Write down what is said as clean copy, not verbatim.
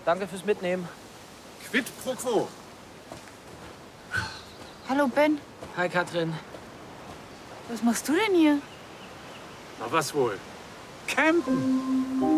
Danke fürs Mitnehmen. Quid pro quo. Hallo, Ben. Hi, Katrin. Was machst du denn hier? Na was wohl? Campen.